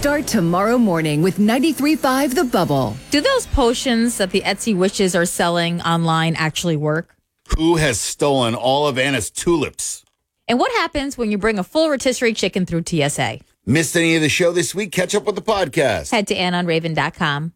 Start tomorrow morning with 93.5 The Bubble. Do those potions that the Etsy witches are selling online actually work? Who has stolen all of Anna's tulips? And what happens when you bring a full rotisserie chicken through TSA? Missed any of the show this week? Catch up with the podcast. Head to AnnOnRaven.com.